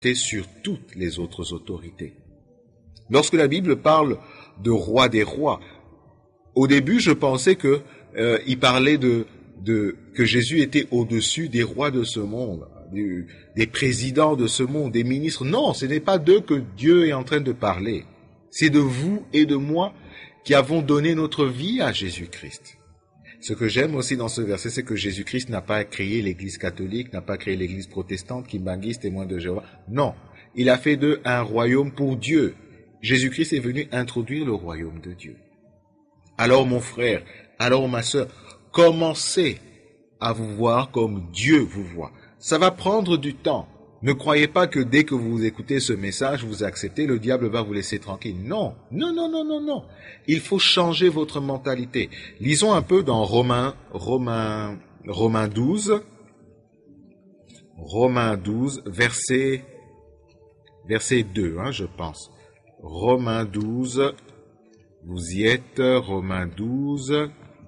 sur toutes les autres autorités. Lorsque la Bible parle de roi des rois, au début, je pensais que il parlait que Jésus était au-dessus des rois de ce monde, des présidents de ce monde, des ministres. Non, ce n'est pas d'eux que Dieu est en train de parler. C'est de vous et de moi qui avons donné notre vie à Jésus-Christ. Ce que j'aime aussi dans ce verset, c'est que Jésus-Christ n'a pas créé l'Église catholique, n'a pas créé l'Église protestante, kimbanguiste, témoin de Jéhovah. Non, il a fait d'eux un royaume pour Dieu. Jésus-Christ est venu introduire le royaume de Dieu. Alors mon frère, alors ma sœur, commencez à vous voir comme Dieu vous voit. Ça va prendre du temps. Ne croyez pas que dès que vous écoutez ce message, vous acceptez, le diable va vous laisser tranquille. Non, non, non, non, non, non. Il faut changer votre mentalité. Lisons un peu dans Romains 12. Romains 12, verset 2, je pense. Romains 12, vous y êtes, Romains 12,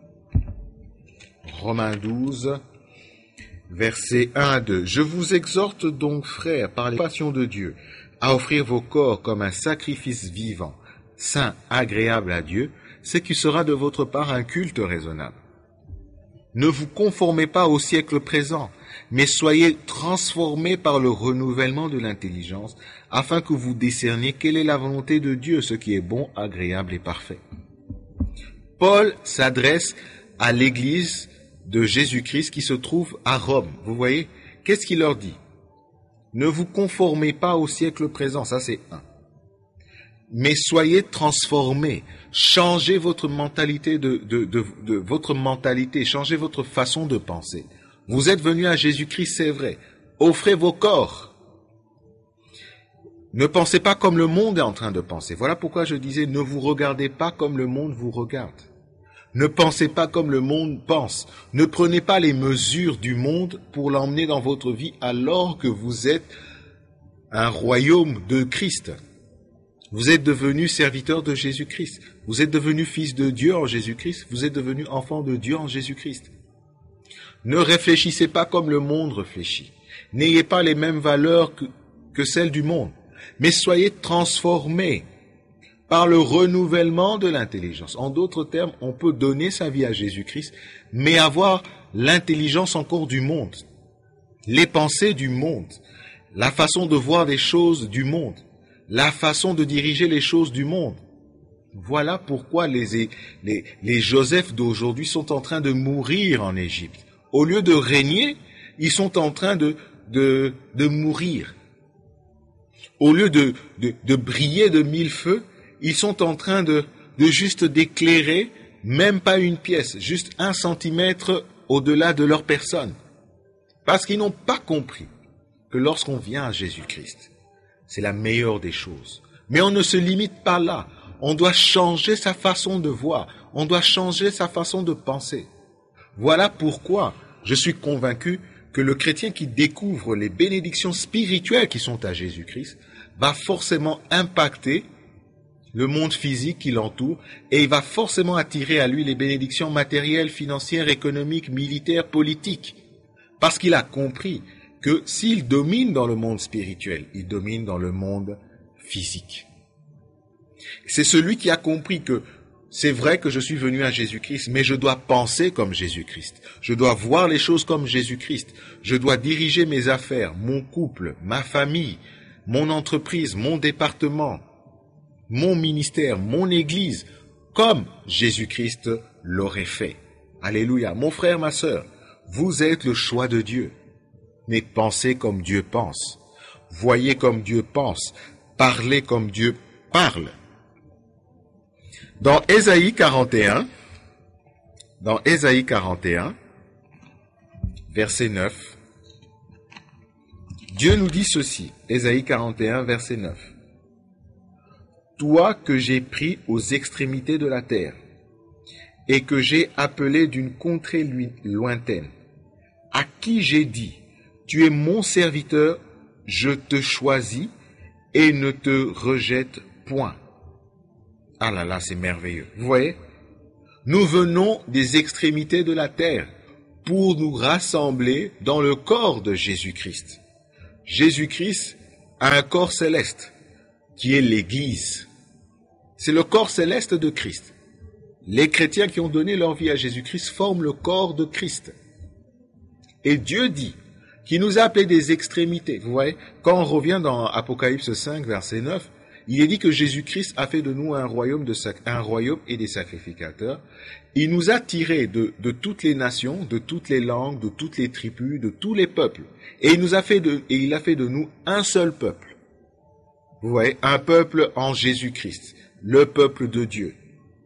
versets 1 à 2. Je vous exhorte donc, frères, par les passions de Dieu, à offrir vos corps comme un sacrifice vivant, saint, agréable à Dieu, ce qui sera de votre part un culte raisonnable. Ne vous conformez pas au siècle présent, mais soyez transformés par le renouvellement de l'intelligence, afin que vous discerniez quelle est la volonté de Dieu, ce qui est bon, agréable et parfait. Paul s'adresse à l'Église de Jésus-Christ qui se trouve à Rome. Vous voyez, qu'est-ce qu'il leur dit? Ne vous conformez pas au siècle présent, ça c'est 1. Mais soyez transformés, changez votre mentalité votre mentalité, changez votre façon de penser. Vous êtes venus à Jésus-Christ, c'est vrai. Offrez vos corps. Ne pensez pas comme le monde est en train de penser. Voilà pourquoi je disais, ne vous regardez pas comme le monde vous regarde. Ne pensez pas comme le monde pense. Ne prenez pas les mesures du monde pour l'emmener dans votre vie alors que vous êtes un royaume de Christ. Vous êtes devenu serviteur de Jésus-Christ. Vous êtes devenu fils de Dieu en Jésus-Christ. Vous êtes devenu enfant de Dieu en Jésus-Christ. Ne réfléchissez pas comme le monde réfléchit. N'ayez pas les mêmes valeurs que celles du monde. Mais soyez transformés par le renouvellement de l'intelligence. En d'autres termes, on peut donner sa vie à Jésus-Christ, mais avoir l'intelligence encore du monde, les pensées du monde, la façon de voir les choses du monde, la façon de diriger les choses du monde. Voilà pourquoi les Joseph d'aujourd'hui sont en train de mourir en Égypte. Au lieu de régner, ils sont en train de mourir. Au lieu de briller de 1000 feux, ils sont en train de juste d'éclairer, même pas une pièce, juste 1 centimètre au-delà de leur personne. Parce qu'ils n'ont pas compris que lorsqu'on vient à Jésus-Christ, c'est la meilleure des choses. Mais on ne se limite pas là. On doit changer sa façon de voir. On doit changer sa façon de penser. Voilà pourquoi je suis convaincu que le chrétien qui découvre les bénédictions spirituelles qui sont à Jésus-Christ va forcément impacter le monde physique qui l'entoure et il va forcément attirer à lui les bénédictions matérielles, financières, économiques, militaires, politiques. Parce qu'il a compris que s'il domine dans le monde spirituel, il domine dans le monde physique. C'est celui qui a compris que c'est vrai que je suis venu à Jésus-Christ, mais je dois penser comme Jésus-Christ. Je dois voir les choses comme Jésus-Christ. Je dois diriger mes affaires, mon couple, ma famille, mon entreprise, mon département, mon ministère, mon église, comme Jésus-Christ l'aurait fait. Alléluia. Mon frère, ma sœur, vous êtes le choix de Dieu. Mais pensez comme Dieu pense. Voyez comme Dieu pense. Parlez comme Dieu parle. Dans Ésaïe 41, verset 9, Dieu nous dit ceci, Ésaïe 41, verset 9. Toi que j'ai pris aux extrémités de la terre, et que j'ai appelé d'une contrée lointaine, à qui j'ai dit, tu es mon serviteur, je te choisis et ne te rejette point. Ah là là, c'est merveilleux. Vous voyez? Nous venons des extrémités de la terre pour nous rassembler dans le corps de Jésus-Christ. Jésus-Christ à un corps céleste, qui est l'Église. C'est le corps céleste de Christ. Les chrétiens qui ont donné leur vie à Jésus-Christ forment le corps de Christ. Et Dieu dit qu'il nous a appelés des extrémités. Vous voyez, quand on revient dans Apocalypse 5, verset 9, il est dit que Jésus-Christ a fait de nous un royaume et des sacrificateurs. Il nous a tirés de toutes les nations, de toutes les langues, de toutes les tribus, de tous les peuples. Et il a fait de nous un seul peuple. Vous voyez, un peuple en Jésus-Christ, le peuple de Dieu.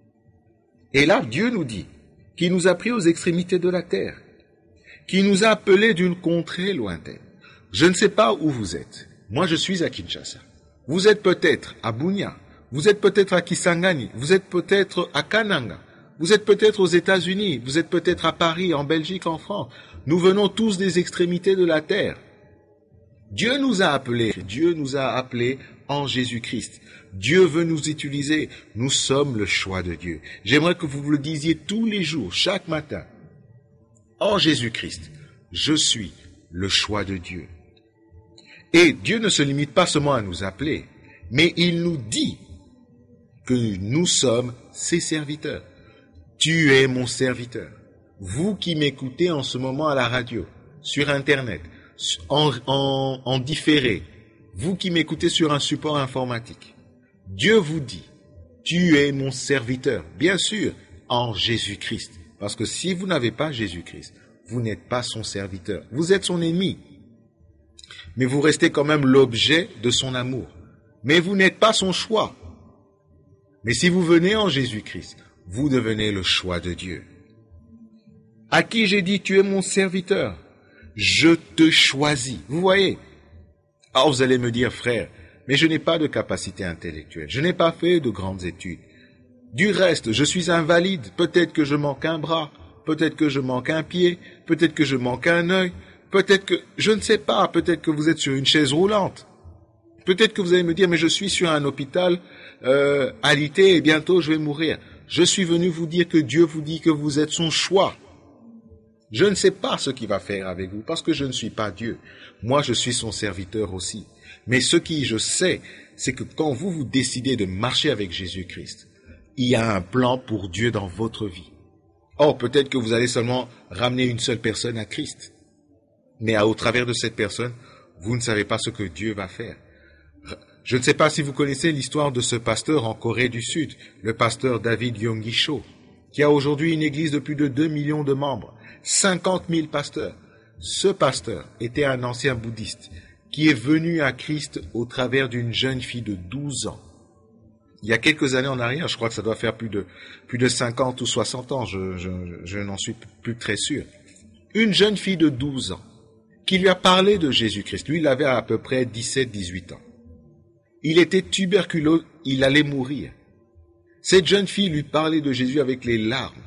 Et là, Dieu nous dit qu'il nous a pris aux extrémités de la terre, qu'il nous a appelés d'une contrée lointaine. Je ne sais pas où vous êtes. Moi, je suis à Kinshasa. Vous êtes peut-être à Bunia, vous êtes peut-être à Kisangani, vous êtes peut-être à Kananga, vous êtes peut-être aux États-Unis, vous êtes peut-être à Paris, en Belgique, en France. Nous venons tous des extrémités de la terre. Dieu nous a appelés en Jésus-Christ. Dieu veut nous utiliser. Nous sommes le choix de Dieu. J'aimerais que vous le disiez tous les jours, chaque matin. En Jésus-Christ, je suis le choix de Dieu. Et Dieu ne se limite pas seulement à nous appeler, mais il nous dit que nous sommes ses serviteurs. Tu es mon serviteur. Vous qui m'écoutez en ce moment à la radio, sur Internet, en différé, vous qui m'écoutez sur un support informatique, Dieu vous dit, tu es mon serviteur, bien sûr, en Jésus-Christ. Parce que si vous n'avez pas Jésus-Christ, vous n'êtes pas son serviteur. Vous êtes son ennemi. Mais vous restez quand même l'objet de son amour. Mais vous n'êtes pas son choix. Mais si vous venez en Jésus-Christ, vous devenez le choix de Dieu. À qui j'ai dit, tu es mon serviteur, je te choisis. Vous voyez? Alors vous allez me dire, frère, mais je n'ai pas de capacité intellectuelle. Je n'ai pas fait de grandes études. Du reste, je suis invalide. Peut-être que je manque un bras. Peut-être que je manque un pied. Peut-être que je manque un œil. Peut-être que, je ne sais pas, peut-être que vous êtes sur une chaise roulante. Peut-être que vous allez me dire, mais je suis sur un hôpital alité et bientôt je vais mourir. Je suis venu vous dire que Dieu vous dit que vous êtes son choix. Je ne sais pas ce qu'il va faire avec vous parce que je ne suis pas Dieu. Moi, je suis son serviteur aussi. Mais ce qui je sais, c'est que quand vous décidez de marcher avec Jésus-Christ, il y a un plan pour Dieu dans votre vie. Or, peut-être que vous allez seulement ramener une seule personne à Christ. Mais au travers de cette personne, vous ne savez pas ce que Dieu va faire. Je ne sais pas si vous connaissez l'histoire de ce pasteur en Corée du Sud, le pasteur David Yonggi-cho, qui a aujourd'hui une église de plus de 2 millions de membres, 50 000 pasteurs. Ce pasteur était un ancien bouddhiste qui est venu à Christ au travers d'une jeune fille de 12 ans. Il y a quelques années en arrière, je crois que ça doit faire plus de 50 ou 60 ans, je n'en suis plus très sûr. Une jeune fille de 12 ans qui lui a parlé de Jésus-Christ. Lui, il avait à peu près 17-18 ans. Il était tuberculeux, il allait mourir. Cette jeune fille lui parlait de Jésus avec les larmes.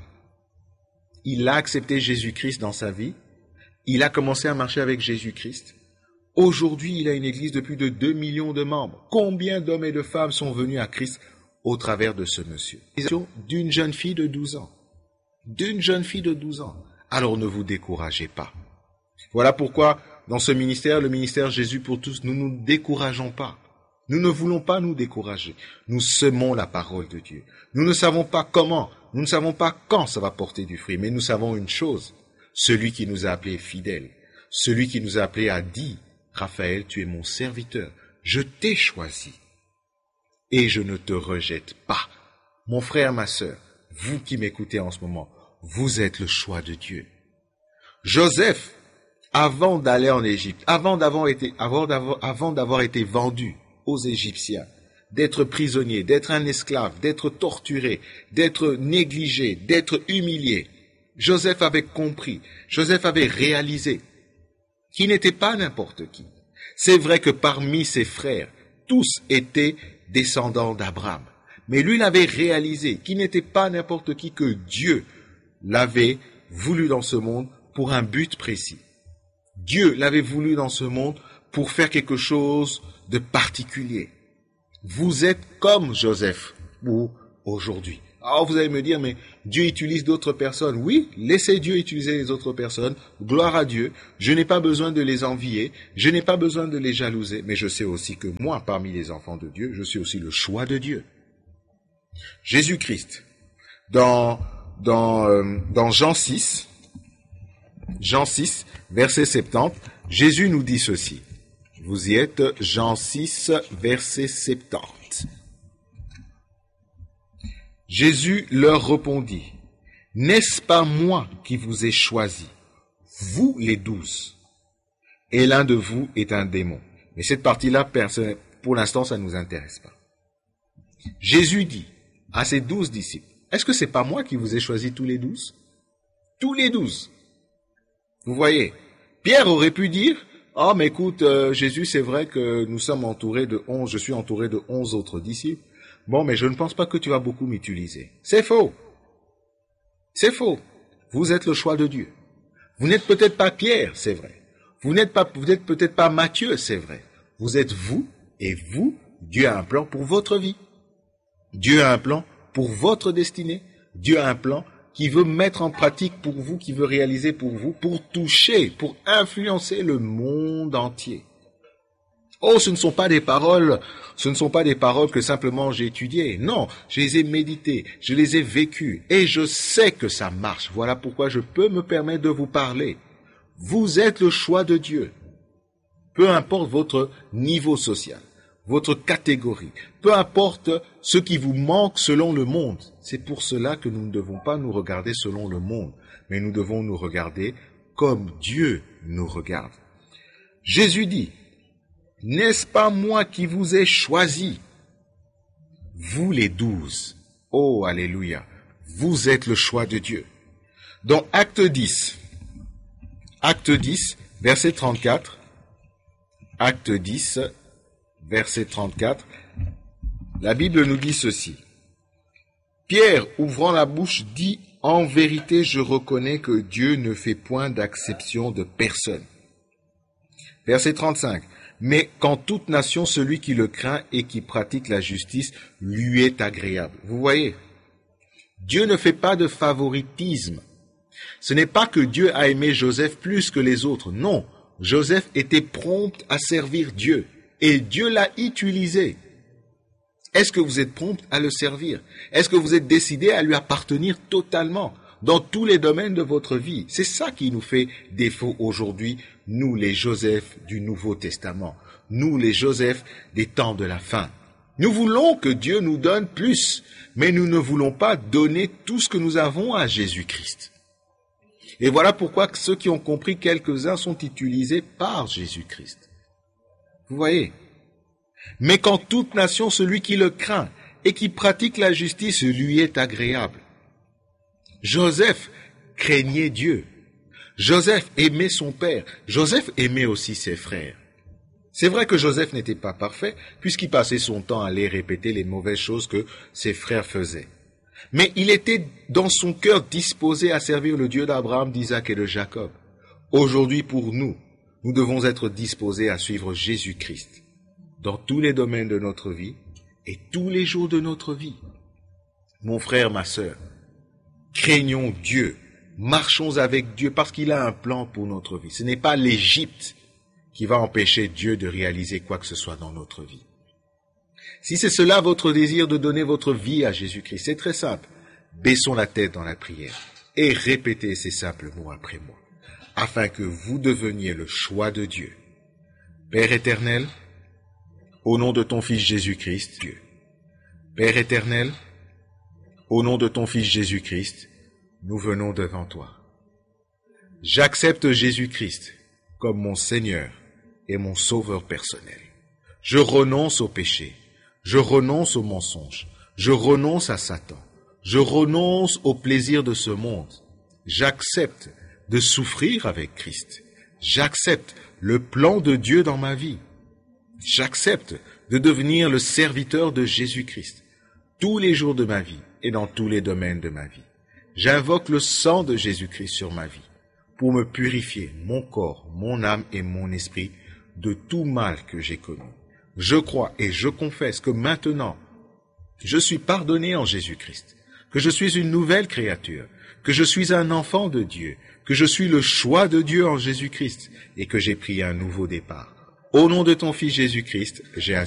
Il a accepté Jésus-Christ dans sa vie. Il a commencé à marcher avec Jésus-Christ. Aujourd'hui, il a une église de plus de 2 millions de membres. Combien d'hommes et de femmes sont venus à Christ au travers de ce monsieur? D'une jeune fille de 12 ans. D'une jeune fille de 12 ans. Alors ne vous découragez pas. Voilà pourquoi, dans ce ministère, le ministère Jésus pour tous, nous ne nous décourageons pas. Nous ne voulons pas nous décourager. Nous semons la parole de Dieu. Nous ne savons pas comment, nous ne savons pas quand ça va porter du fruit, mais nous savons une chose. Celui qui nous a appelés fidèles, celui qui nous a appelés a dit, Raphaël, tu es mon serviteur, je t'ai choisi et je ne te rejette pas. Mon frère, ma sœur, vous qui m'écoutez en ce moment, vous êtes le choix de Dieu. Joseph, avant d'aller en Égypte, avant d'avoir été vendu aux Égyptiens, d'être prisonnier, d'être un esclave, d'être torturé, d'être négligé, d'être humilié, Joseph avait compris, Joseph avait réalisé qu'il n'était pas n'importe qui. C'est vrai que parmi ses frères, tous étaient descendants d'Abraham. Mais lui, il avait réalisé qu'il n'était pas n'importe qui, que Dieu l'avait voulu dans ce monde pour un but précis. Dieu l'avait voulu dans ce monde pour faire quelque chose de particulier. Vous êtes comme Joseph, ou aujourd'hui. Alors vous allez me dire, mais Dieu utilise d'autres personnes. Oui, laissez Dieu utiliser les autres personnes. Gloire à Dieu. Je n'ai pas besoin de les envier. Je n'ai pas besoin de les jalouser. Mais je sais aussi que moi, parmi les enfants de Dieu, je suis aussi le choix de Dieu. Jésus-Christ, dans Jean 6, verset 70, Jésus nous dit ceci. Vous y êtes, Jean 6, verset 70. Jésus leur répondit, « N'est-ce pas moi qui vous ai choisi, vous les 12, et l'un de vous est un démon. » Mais cette partie-là, pour l'instant, ça ne nous intéresse pas. Jésus dit à ses 12 disciples, « Est-ce que c'est pas moi qui vous ai choisi tous les 12 ?» Tous les 12. Vous voyez, Pierre aurait pu dire, « Oh, mais écoute, Jésus, c'est vrai que nous sommes entourés de 11, je suis entouré de 11 autres disciples. Bon, mais je ne pense pas que tu vas beaucoup m'utiliser. » C'est faux. C'est faux. Vous êtes le choix de Dieu. Vous n'êtes peut-être pas Pierre, c'est vrai. Vous n'êtes peut-être pas Matthieu, c'est vrai. Vous êtes vous, et vous, Dieu a un plan pour votre vie. Dieu a un plan pour votre destinée. Dieu a un plan qui veut mettre en pratique pour vous, qui veut réaliser pour vous, pour toucher, pour influencer le monde entier. Oh, ce ne sont pas des paroles que simplement j'ai étudiées. Non, je les ai méditées, je les ai vécues, et je sais que ça marche. Voilà pourquoi je peux me permettre de vous parler. Vous êtes le choix de Dieu. Peu importe votre niveau social, votre catégorie, peu importe ce qui vous manque selon le monde. C'est pour cela que nous ne devons pas nous regarder selon le monde, mais nous devons nous regarder comme Dieu nous regarde. Jésus dit, « N'est-ce pas moi qui vous ai choisi, vous les 12. » Oh, alléluia. Vous êtes le choix de Dieu. Dans Acte 10, verset 34, Acte 10, verset 34, la Bible nous dit ceci. Pierre, ouvrant la bouche, dit, « En vérité, je reconnais que Dieu ne fait point d'acception de personne. » Verset 35. Mais qu'en toute nation, celui qui le craint et qui pratique la justice lui est agréable. Vous voyez, Dieu ne fait pas de favoritisme. Ce n'est pas que Dieu a aimé Joseph plus que les autres. Non, Joseph était prompt à servir Dieu et Dieu l'a utilisé. Est-ce que vous êtes prompt à le servir? Est-ce que vous êtes décidé à lui appartenir totalement dans tous les domaines de votre vie? C'est ça qui nous fait défaut aujourd'hui, nous les Joseph du Nouveau Testament, nous les Joseph des temps de la fin. Nous voulons que Dieu nous donne plus, mais nous ne voulons pas donner tout ce que nous avons à Jésus-Christ. Et voilà pourquoi ceux qui ont compris, quelques-uns sont utilisés par Jésus-Christ. Vous voyez? Mais qu'en toute nation, celui qui le craint et qui pratique la justice lui est agréable. Joseph craignait Dieu. Joseph aimait son père. Joseph aimait aussi ses frères. C'est vrai que Joseph n'était pas parfait, puisqu'il passait son temps à aller répéter les mauvaises choses que ses frères faisaient. Mais il était dans son cœur disposé à servir le Dieu d'Abraham, d'Isaac et de Jacob. Aujourd'hui, pour nous, nous devons être disposés à suivre Jésus-Christ dans tous les domaines de notre vie et tous les jours de notre vie. Mon frère, ma sœur, craignons Dieu, marchons avec Dieu parce qu'il a un plan pour notre vie. Ce n'est pas l'Égypte qui va empêcher Dieu de réaliser quoi que ce soit dans notre vie. Si c'est cela votre désir de donner votre vie à Jésus-Christ, c'est très simple. Baissons la tête dans la prière et répétez ces simples mots après moi, afin que vous deveniez le choix de Dieu. Père éternel, au nom de ton Fils Jésus-Christ, Dieu. Père éternel, au nom de ton Fils Jésus-Christ, nous venons devant toi. J'accepte Jésus-Christ comme mon Seigneur et mon Sauveur personnel. Je renonce au péché, je renonce au mensonge, je renonce à Satan, je renonce au plaisir de ce monde. J'accepte de souffrir avec Christ. J'accepte le plan de Dieu dans ma vie. J'accepte de devenir le serviteur de Jésus-Christ tous les jours de ma vie et dans tous les domaines de ma vie. J'invoque le sang de Jésus-Christ sur ma vie pour me purifier mon corps, mon âme et mon esprit de tout mal que j'ai commis. Je crois et je confesse que maintenant, je suis pardonné en Jésus-Christ. que je suis une nouvelle créature, que je suis un enfant de Dieu, que je suis le choix de Dieu en Jésus-Christ et que j'ai pris un nouveau départ. Au nom de ton Fils Jésus-Christ, j'ai ainsi